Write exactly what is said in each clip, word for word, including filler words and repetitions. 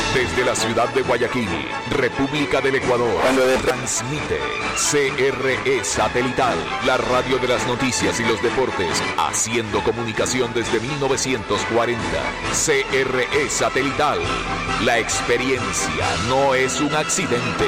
Desde la ciudad de Guayaquil, República del Ecuador, cuando transmite C R E Satelital, la radio de las noticias y los deportes, haciendo comunicación desde mil novecientos cuarenta. C R E Satelital, la experiencia no es un accidente.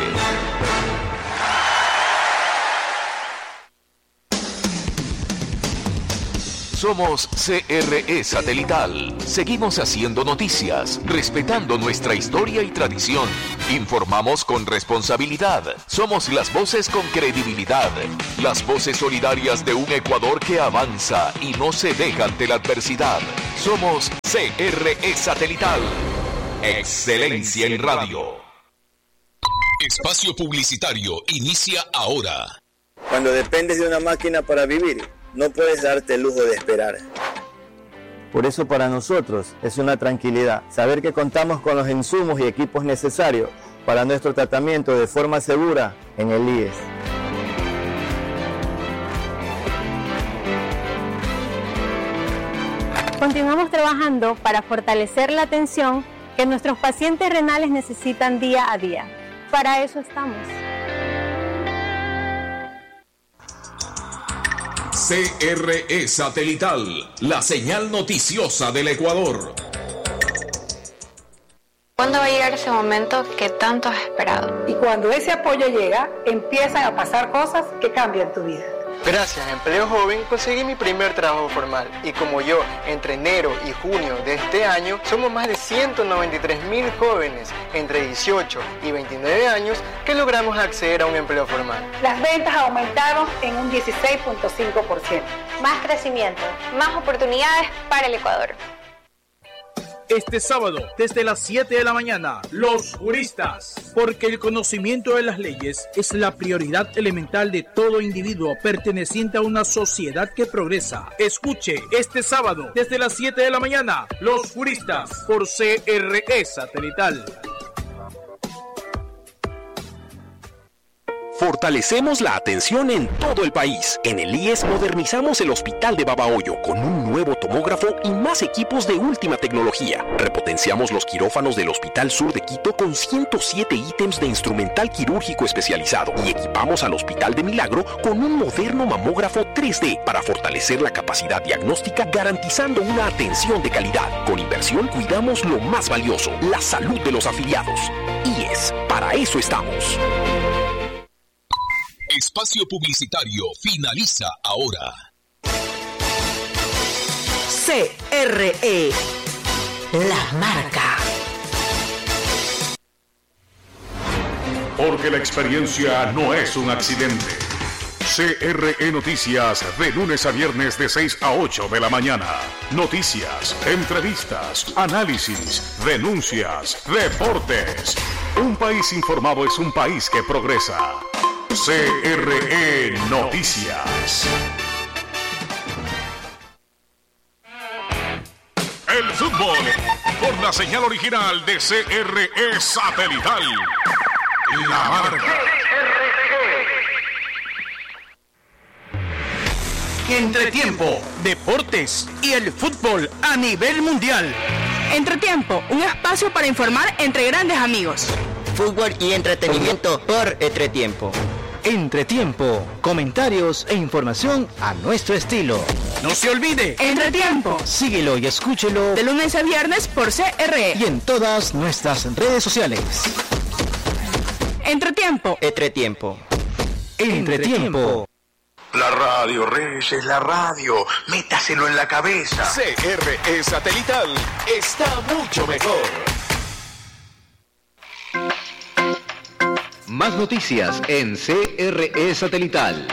Somos C R E Satelital. Seguimos haciendo noticias, respetando nuestra historia y tradición. Informamos con responsabilidad. Somos las voces con credibilidad. Las voces solidarias de un Ecuador que avanza y no se deja ante la adversidad. Somos C R E Satelital. Excelencia en radio. Espacio publicitario inicia ahora. Cuando dependes de una máquina para vivir, no puedes darte el lujo de esperar. Por eso para nosotros es una tranquilidad saber que contamos con los insumos y equipos necesarios para nuestro tratamiento de forma segura en el I E S. Continuamos trabajando para fortalecer la atención que nuestros pacientes renales necesitan día a día. Para eso estamos. C R E Satelital, la señal noticiosa del Ecuador. ¿Cuándo va a llegar ese momento que tanto has esperado? Y cuando ese apoyo llega, empiezan a pasar cosas que cambian tu vida. Gracias a Empleo Joven conseguí mi primer trabajo formal y como yo, entre enero y junio de este año, somos más de ciento noventa y tres mil jóvenes entre dieciocho y veintinueve años que logramos acceder a un empleo formal. Las ventas aumentaron en un dieciséis punto cinco por ciento. Más crecimiento, más oportunidades para el Ecuador. Este sábado, desde las siete de la mañana, los juristas, porque el conocimiento de las leyes es la prioridad elemental de todo individuo perteneciente a una sociedad que progresa. Escuche este sábado, desde las siete de la mañana, los juristas, por C R E Satelital. Fortalecemos la atención en todo el país. En el I E S modernizamos el Hospital de Babahoyo con un nuevo tomógrafo y más equipos de última tecnología. Repotenciamos los quirófanos del Hospital Sur de Quito con ciento siete ítems de instrumental quirúrgico especializado y equipamos al Hospital de Milagro con un moderno mamógrafo tres D para fortalecer la capacidad diagnóstica garantizando una atención de calidad. Con inversión cuidamos lo más valioso, la salud de los afiliados. I E S, para eso estamos. Espacio publicitario finaliza ahora. C R E, la marca. Porque la experiencia no es un accidente. C R E Noticias, de lunes a viernes de seis a ocho de la mañana. Noticias, entrevistas, análisis, denuncias, deportes. Un país informado es un país que progresa. C R E Noticias. El fútbol por la señal original de C R E Satelital. La marca. Entretiempo, deportes y el fútbol a nivel mundial. Entretiempo, un espacio para informar entre grandes amigos. Fútbol y entretenimiento por Entretiempo. Entretiempo, comentarios e información a nuestro estilo. No se olvide, Entretiempo. Síguelo y escúchelo de lunes a viernes por C R E y en todas nuestras redes sociales. Entretiempo. Entretiempo. Entretiempo. La radio, Reyes, es la radio. Métaselo en la cabeza. C R E Satelital está mucho mejor. Más noticias en C R E Satelital.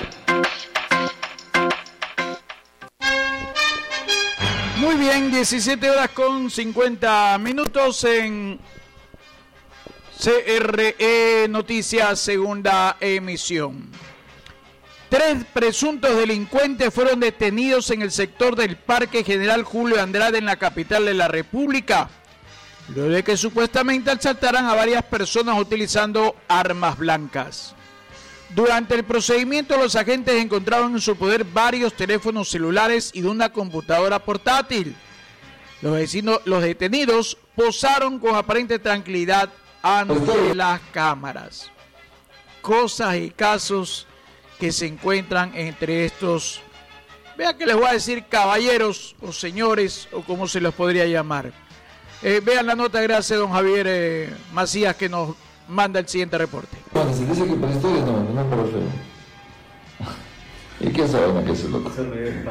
Muy bien, diecisiete horas con cincuenta minutos en C R E Noticias, segunda emisión. Tres presuntos delincuentes fueron detenidos en el sector del Parque General Julio Andrade en la capital de la República, luego de que supuestamente asaltaran a varias personas utilizando armas blancas. Durante el procedimiento, los agentes encontraron en su poder varios teléfonos celulares y una computadora portátil. Los, vecinos, los detenidos posaron con aparente tranquilidad ante las cámaras. Cosas y casos que se encuentran entre estos, vea que les voy a decir caballeros o señores o como se los podría llamar. Eh, vean la nota, gracias don Javier eh, Macías, que nos manda el siguiente reporte. Bueno, se dice que para historias no, no para feo. ¿Y qué saben que es el loco?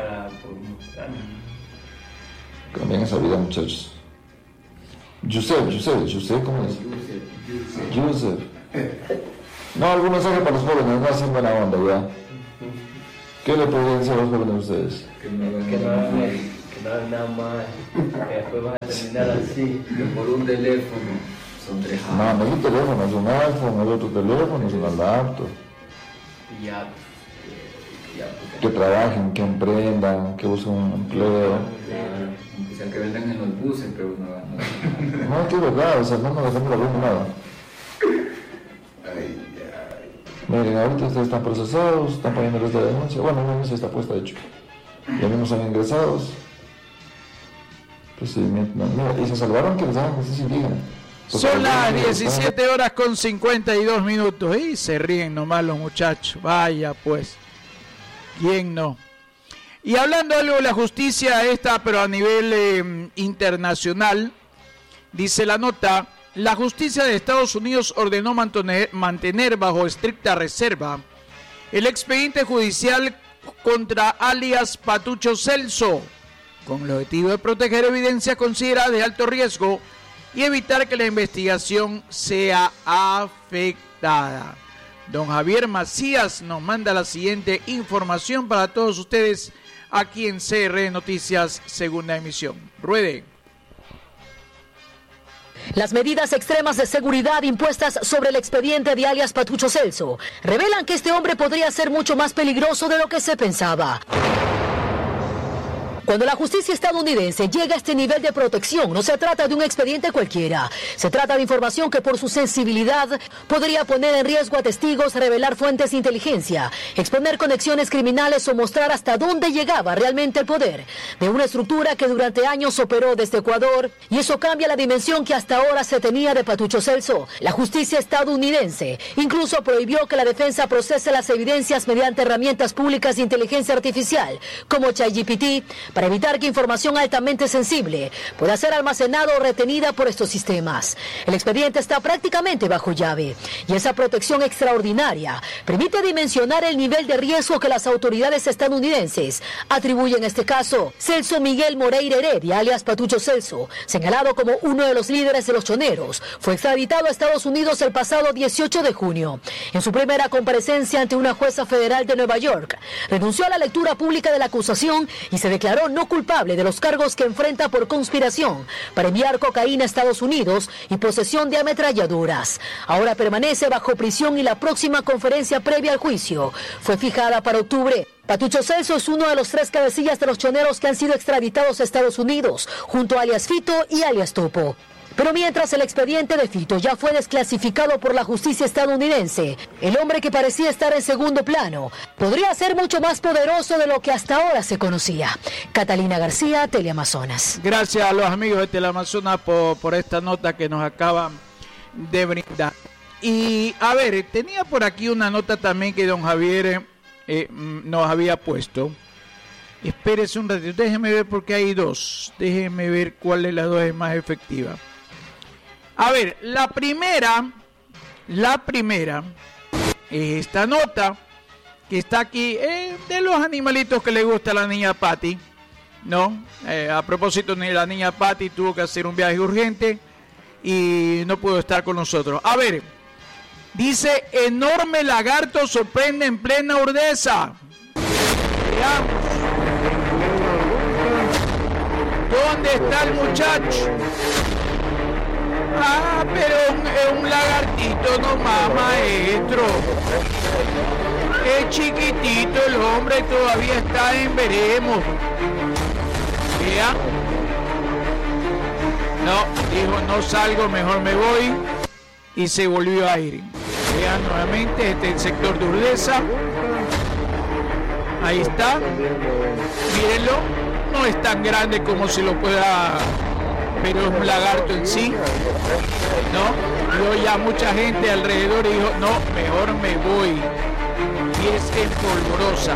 Cambien esa vida, muchachos. Joseph, Joseph, Joseph, ¿cómo es? Joseph. No, algún mensaje para los jóvenes, no hacen buena onda ya. ¿Qué le podrían decir a los jóvenes a ustedes? Que no hagan, que no hagan, que no hagan nada más, que después van a terminar así, por un teléfono. Son tres años. No, no es un teléfono, es un iPhone, es otro teléfono, es una laptop. Y ya, ya, que trabajen, que emprendan, que busquen un empleo. O sea, que vendan en los buses, pero no hagan nada. No, es que es verdad, o sea, no nos dejamos la broma nada. Miren, ahorita ustedes están procesados, están poniendo esta denuncia. Bueno, la denuncia está puesta, de hecho. Ya mismo son ingresados. Procedimiento, no, mira, y se salvaron que les hagan justicia indígena. Son las diecisiete horas con cincuenta y dos minutos. Y se ríen nomás los muchachos. Vaya pues. ¿Quién no? Y hablando algo de la justicia esta, pero a nivel eh, internacional, dice la nota, la justicia de Estados Unidos ordenó mantener, mantener bajo estricta reserva el expediente judicial contra alias Patucho Celso, con el objetivo de proteger evidencia considerada de alto riesgo y evitar que la investigación sea afectada. Don Javier Macías nos manda la siguiente información para todos ustedes aquí en C R Noticias, segunda emisión. Ruede. Las medidas extremas de seguridad impuestas sobre el expediente de alias Patucho Celso revelan que este hombre podría ser mucho más peligroso de lo que se pensaba. Cuando la justicia estadounidense llega a este nivel de protección, no se trata de un expediente cualquiera. Se trata de información que por su sensibilidad podría poner en riesgo a testigos, revelar fuentes de inteligencia, exponer conexiones criminales o mostrar hasta dónde llegaba realmente el poder de una estructura que durante años operó desde Ecuador. Y eso cambia la dimensión que hasta ahora se tenía de Patucho Celso. La justicia estadounidense incluso prohibió que la defensa procese las evidencias mediante herramientas públicas de inteligencia artificial, como ChatGPT, para evitar que información altamente sensible pueda ser almacenada o retenida por estos sistemas. El expediente está prácticamente bajo llave y esa protección extraordinaria permite dimensionar el nivel de riesgo que las autoridades estadounidenses atribuyen a este caso. Celso Miguel Moreira Heredia, alias Patucho Celso, señalado como uno de los líderes de los choneros, fue extraditado a Estados Unidos el pasado dieciocho de junio. En su primera comparecencia ante una jueza federal de Nueva York, renunció a la lectura pública de la acusación y se declaró no culpable de los cargos que enfrenta por conspiración para enviar cocaína a Estados Unidos y posesión de ametralladoras. Ahora permanece bajo prisión y la próxima conferencia previa al juicio fue fijada para octubre. Patucho Celso es uno de los tres cabecillas de los choneros que han sido extraditados a Estados Unidos, junto a alias Fito y alias Topo. Pero mientras el expediente de Fito ya fue desclasificado por la justicia estadounidense, el hombre que parecía estar en segundo plano podría ser mucho más poderoso de lo que hasta ahora se conocía. Catalina García, Teleamazonas. Gracias a los amigos de Teleamazonas por, por esta nota que nos acaban de brindar. Y a ver, tenía por aquí una nota también que don Javier eh, nos había puesto. Espérese un ratito, déjeme ver porque hay dos. Déjeme ver cuál de las dos es más efectiva. A ver, la primera, la primera, es esta nota que está aquí, eh, de los animalitos que le gusta a la niña Patty, ¿no? Eh, a propósito, la niña Patty tuvo que hacer un viaje urgente y no pudo estar con nosotros. A ver, dice, enorme lagarto sorprende en plena Urdesa. Veamos. ¿Dónde está el muchacho? Ah, pero es un, un lagartito nomás, maestro. Es chiquitito el hombre, todavía está en veremos. Vea. No, dijo, no salgo, mejor me voy. Y se volvió a ir. Vean nuevamente, este es el sector de Urdesa. Ahí está. Mírenlo. No es tan grande como se lo pueda, pero es un lagarto en sí, ¿no? Yo ya mucha gente alrededor dijo, no, mejor me voy. Y es en Polvorosa.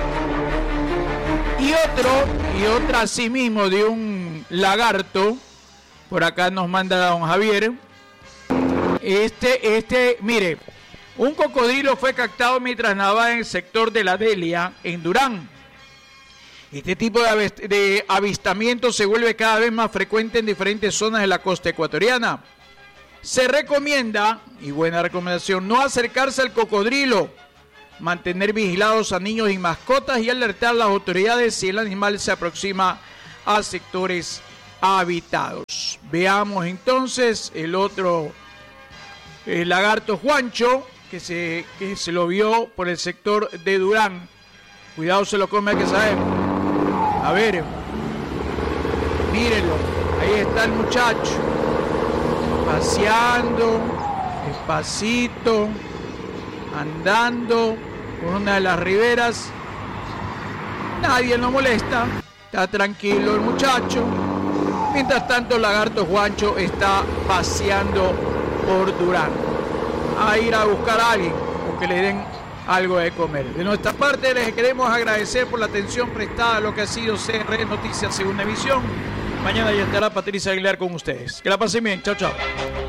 Y otro, y otra así mismo de un lagarto, por acá nos manda don Javier. Este, este, mire, un cocodrilo fue captado mientras nadaba en el sector de la Delia, en Durán. Este tipo de, avist de avistamiento se vuelve cada vez más frecuente en diferentes zonas de la costa ecuatoriana. Se recomienda, y buena recomendación, no acercarse al cocodrilo, mantener vigilados a niños y mascotas y alertar a las autoridades si el animal se aproxima a sectores habitados. Veamos entonces el otro el lagarto Juancho, que se, que se lo vio por el sector de Durán. Cuidado, se lo come, hay que saber. A ver, mírenlo, ahí está el muchacho, paseando, despacito, andando por una de las riberas. Nadie lo molesta, está tranquilo el muchacho. Mientras tanto, el lagarto Juancho está paseando por Durán. A ir a buscar a alguien o que le den algo de comer. De nuestra parte, les queremos agradecer por la atención prestada a lo que ha sido C R E Noticias Segunda Emisión. Mañana ya estará Patricia Aguilar con ustedes. Que la pasen bien. Chao, chao.